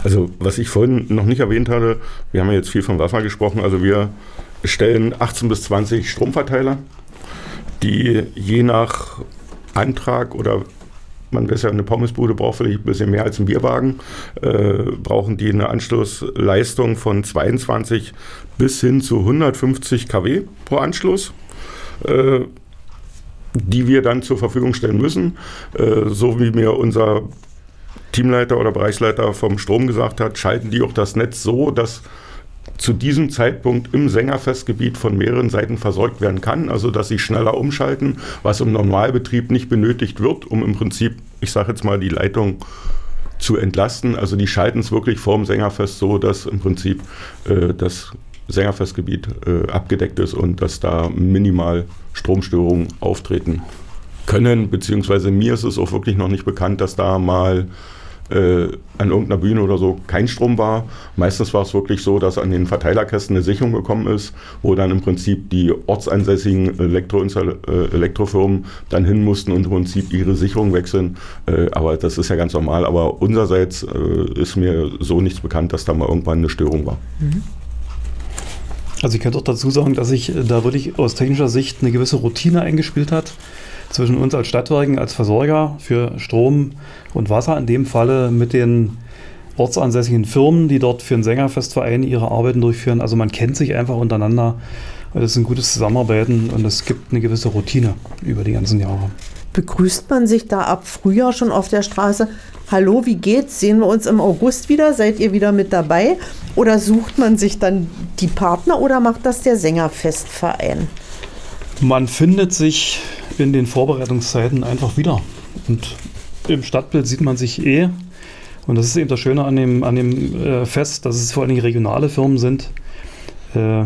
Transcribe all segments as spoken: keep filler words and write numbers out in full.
Also was ich vorhin noch nicht erwähnt hatte, wir haben ja jetzt viel von Wasser gesprochen, also wir stellen achtzehn bis zwanzig Stromverteiler, die je nach Antrag oder man weiß ja, eine Pommesbude braucht vielleicht ein bisschen mehr als ein Bierwagen, äh, brauchen die eine Anschlussleistung von zweiundzwanzig bis hin zu hundertfünfzig Kilowatt pro Anschluss, äh, die wir dann zur Verfügung stellen müssen, äh, so wie mir unser Teamleiter oder Bereichsleiter vom Strom gesagt hat, schalten die auch das Netz so, dass zu diesem Zeitpunkt im Sängerfestgebiet von mehreren Seiten versorgt werden kann, also dass sie schneller umschalten, was im Normalbetrieb nicht benötigt wird, um im Prinzip, ich sage jetzt mal, die Leitung zu entlasten. Also die schalten es wirklich vorm Sängerfest so, dass im Prinzip äh, das Sängerfestgebiet äh, abgedeckt ist und dass da minimal Stromstörungen auftreten können, beziehungsweise mir ist es auch wirklich noch nicht bekannt, dass da mal äh, an irgendeiner Bühne oder so kein Strom war. Meistens war es wirklich so, dass an den Verteilerkästen eine Sicherung gekommen ist, wo dann im Prinzip die ortsansässigen Elektroinstall- äh, Elektrofirmen dann hin mussten und im Prinzip ihre Sicherung wechseln. Äh, aber das ist ja ganz normal. Aber unsererseits äh, ist mir so nichts bekannt, dass da mal irgendwann eine Störung war. Mhm. Also ich könnte auch dazu sagen, dass sich da wirklich aus technischer Sicht eine gewisse Routine eingespielt hat zwischen uns als Stadtwerken, als Versorger für Strom und Wasser, in dem Falle mit den ortsansässigen Firmen, die dort für den Sängerfestverein ihre Arbeiten durchführen. Also man kennt sich einfach untereinander. Das ist ein gutes Zusammenarbeiten und es gibt eine gewisse Routine über die ganzen Jahre. Begrüßt man sich da ab Frühjahr schon auf der Straße? Hallo, wie geht's? Sehen wir uns im August wieder? Seid ihr wieder mit dabei? Oder sucht man sich dann die Partner oder macht das der Sängerfestverein? Man findet sich in den Vorbereitungszeiten einfach wieder. Und im Stadtbild sieht man sich eh. Und das ist eben das Schöne an dem, an dem äh, Fest, dass es vor allem regionale Firmen sind. Äh,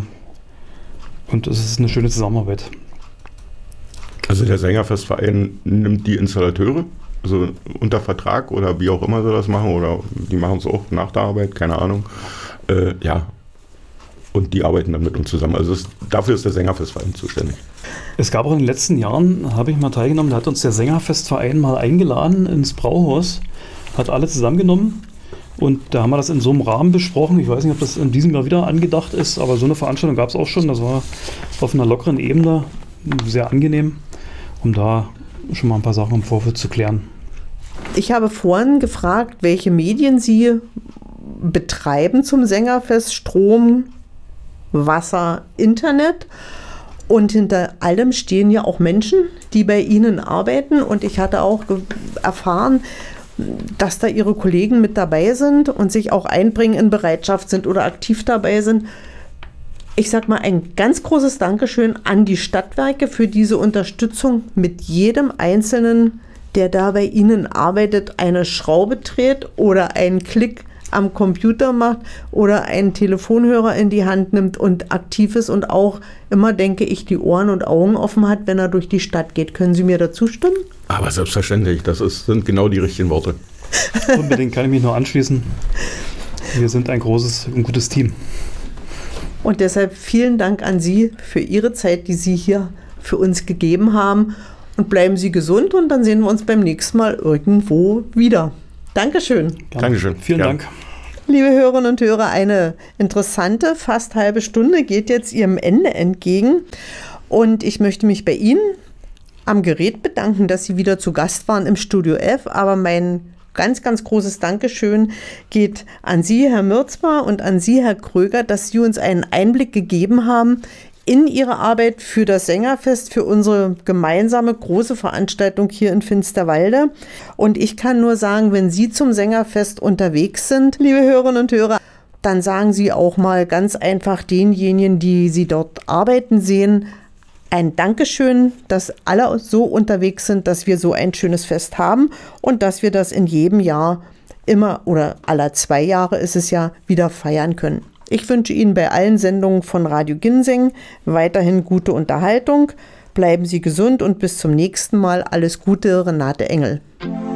und es ist eine schöne Zusammenarbeit. Also der Sängerfestverein nimmt die Installateure, also unter Vertrag oder wie auch immer sie das machen, oder die machen es auch nach der Arbeit, keine Ahnung. Äh, ja, und die arbeiten dann mit uns zusammen. Also das, dafür ist der Sängerfestverein zuständig. Es gab auch in den letzten Jahren, habe ich mal teilgenommen, da hat uns der Sängerfestverein mal eingeladen ins Brauhaus, hat alle zusammengenommen und da haben wir das in so einem Rahmen besprochen. Ich weiß nicht, ob das in diesem Jahr wieder angedacht ist, aber so eine Veranstaltung gab es auch schon. Das war auf einer lockeren Ebene, sehr angenehm, um da schon mal ein paar Sachen im Vorfeld zu klären. Ich habe vorhin gefragt, welche Medien Sie betreiben zum Sängerfest: Strom, Wasser, Internet. Und hinter allem stehen ja auch Menschen, die bei Ihnen arbeiten. Und ich hatte auch ge- erfahren, dass da Ihre Kollegen mit dabei sind und sich auch einbringen, in Bereitschaft sind oder aktiv dabei sind. Ich sag mal ein ganz großes Dankeschön an die Stadtwerke für diese Unterstützung mit jedem Einzelnen, der da bei Ihnen arbeitet, eine Schraube dreht oder einen Klick am Computer macht oder einen Telefonhörer in die Hand nimmt und aktiv ist und auch immer, denke ich, die Ohren und Augen offen hat, wenn er durch die Stadt geht. Können Sie mir dazu stimmen? Aber selbstverständlich, das ist, sind genau die richtigen Worte. Unbedingt, kann ich mich nur anschließen. Wir sind ein großes und gutes Team. Und deshalb vielen Dank an Sie für Ihre Zeit, die Sie hier für uns gegeben haben. Und bleiben Sie gesund und dann sehen wir uns beim nächsten Mal irgendwo wieder. Dankeschön. Gerne. Dankeschön. Vielen ja. Dank. Liebe Hörerinnen und Hörer, eine interessante, fast halbe Stunde geht jetzt ihrem Ende entgegen. Und ich möchte mich bei Ihnen am Gerät bedanken, dass Sie wieder zu Gast waren im Studio F. Aber mein ganz, ganz großes Dankeschön geht an Sie, Herr Mürzbar, und an Sie, Herr Kröger, dass Sie uns einen Einblick gegeben haben in Ihre Arbeit für das Sängerfest, für unsere gemeinsame große Veranstaltung hier in Finsterwalde. Und ich kann nur sagen, wenn Sie zum Sängerfest unterwegs sind, liebe Hörerinnen und Hörer, dann sagen Sie auch mal ganz einfach denjenigen, die Sie dort arbeiten sehen, ein Dankeschön, dass alle so unterwegs sind, dass wir so ein schönes Fest haben und dass wir das in jedem Jahr immer oder alle zwei Jahre ist es ja wieder feiern können. Ich wünsche Ihnen bei allen Sendungen von Radio Ginseng weiterhin gute Unterhaltung. Bleiben Sie gesund und bis zum nächsten Mal. Alles Gute, Renate Engel.